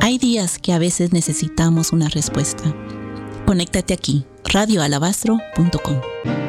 Hay días que a veces necesitamos una respuesta. Conéctate aquí, radioalabastro.com.